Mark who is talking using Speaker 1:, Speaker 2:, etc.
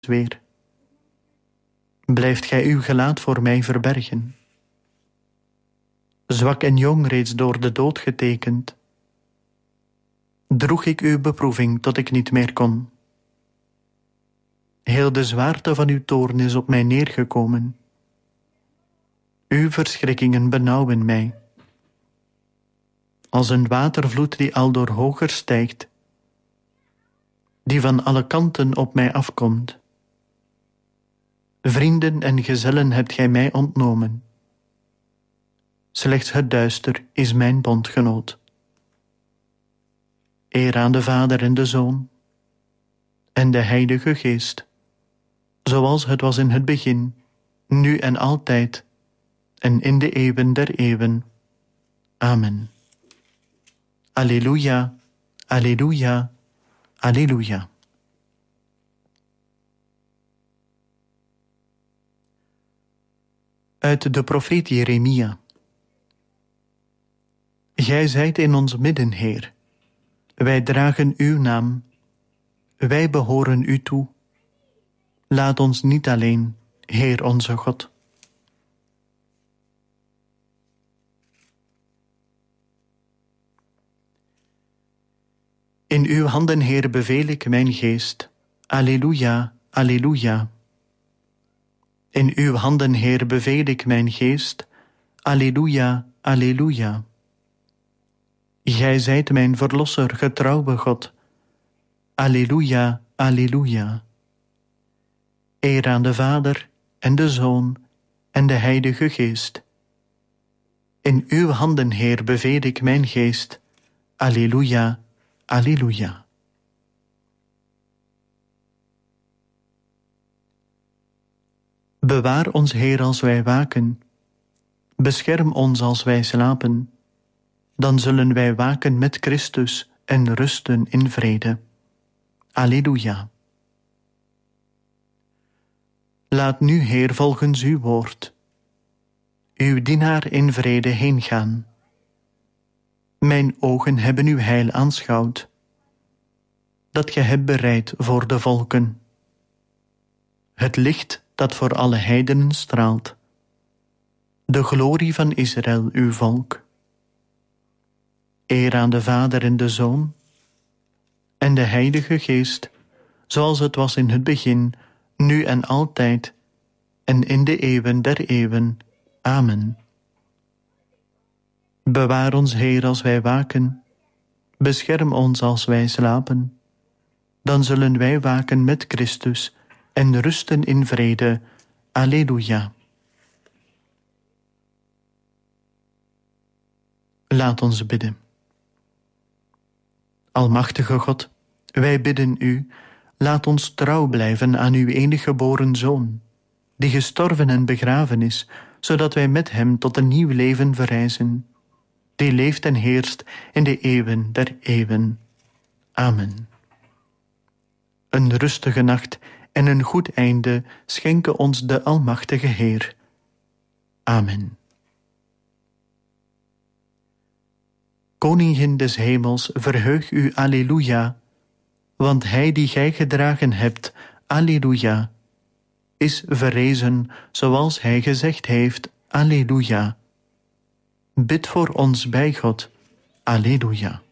Speaker 1: weer. Blijft gij uw gelaat voor mij verbergen? Zwak en jong reeds door de dood getekend, droeg ik uw beproeving tot ik niet meer kon. Heel de zwaarte van uw toorn is op mij neergekomen. Uw verschrikkingen benauwen mij. Als een watervloed die aldoor hoger stijgt, die van alle kanten op mij afkomt. Vrienden en gezellen hebt gij mij ontnomen. Slechts het duister is mijn bondgenoot. Eer aan de Vader en de Zoon en de Heilige Geest, zoals het was in het begin, nu en altijd, en in de eeuwen der eeuwen. Amen. Alleluia, alleluia, alleluia. Uit de profeet Jeremia. Gij zijt in ons midden, Heer. Wij dragen uw naam. Wij behoren u toe. Laat ons niet alleen, Heer onze God. In uw handen, Heer, beveel ik mijn geest. Alleluia, alleluia. In uw handen, Heer, beveel ik mijn geest. Alleluia, alleluia. Gij zijt mijn verlosser, getrouwe God. Alleluia, alleluia. Eer aan de Vader en de Zoon en de Heilige Geest. In uw handen, Heer, beveel ik mijn geest. Alleluia, alleluia. Bewaar ons, Heer, als wij waken. Bescherm ons als wij slapen. Dan zullen wij waken met Christus en rusten in vrede. Alleluia. Laat nu, Heer, volgens uw woord, uw dienaar in vrede heengaan. Mijn ogen hebben uw heil aanschouwd, dat gij hebt bereid voor de volken. Het licht dat voor alle heidenen straalt, de glorie van Israël, uw volk. Eer aan de Vader en de Zoon en de Heilige Geest, zoals het was in het begin, nu en altijd, en in de eeuwen der eeuwen. Amen. Bewaar ons, Heer, als wij waken. Bescherm ons als wij slapen. Dan zullen wij waken met Christus en rusten in vrede. Alleluia. Laat ons bidden. Almachtige God, wij bidden u, laat ons trouw blijven aan uw enige geboren Zoon, die gestorven en begraven is, zodat wij met hem tot een nieuw leven verrijzen, die leeft en heerst in de eeuwen der eeuwen. Amen. Een rustige nacht en een goed einde schenke ons de Almachtige Heer. Amen. Koningin des hemels, verheug u, alleluia, want hij die gij gedragen hebt, alleluia, is verrezen zoals hij gezegd heeft, alleluia. Bid voor ons bij God, alleluia.